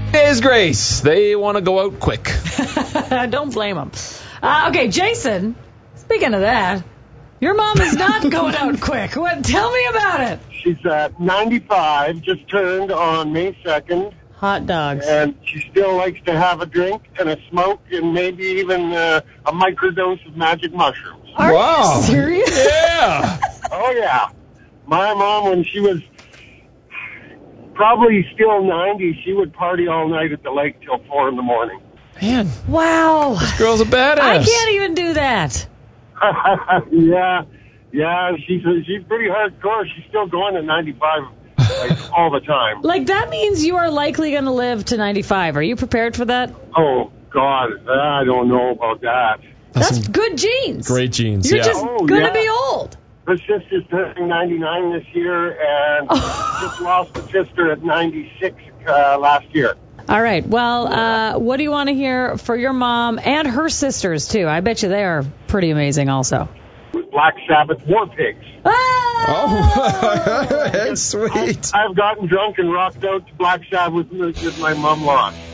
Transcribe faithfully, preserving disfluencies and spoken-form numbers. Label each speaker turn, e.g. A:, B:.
A: Days Grace. They want to go out quick.
B: Don't blame them. Uh, okay, Jason, speaking of that, your mom is not going out quick. What? Tell me about it.
C: She's uh, ninety-five, just turned on May second.
B: Hot dogs.
C: And she still likes to have a drink and a smoke and maybe even uh, a microdose of magic mushrooms.
B: Are
A: Wow.
B: you serious?
A: Yeah.
C: Oh, yeah. My mom, when she was probably still ninety, she would party all night at the lake till four in the morning.
A: Man,
B: Wow.
A: this girl's a badass.
B: I can't even do that.
C: yeah, yeah, she's she's pretty hardcore. She's still going at ninety-five like, all the time.
B: Like, that means you are likely going to live to ninety-five. Are you prepared for that?
C: Oh, God, I don't know about that.
B: That's,
A: That's
B: good genes.
A: great genes.
B: You're
A: yeah.
B: just
C: Oh,
B: going to
C: yeah.
B: be old.
C: Her sister's turning ninety-nine this year, and just lost a sister at ninety-six uh, last year.
B: All right. Well, uh, what do you want to hear for your mom and her sisters, too? I bet you they are pretty amazing also.
C: Black Sabbath War Pigs.
B: Ah!
A: Oh, that's sweet.
C: I've gotten drunk and rocked out to Black Sabbath with, with my mom lost.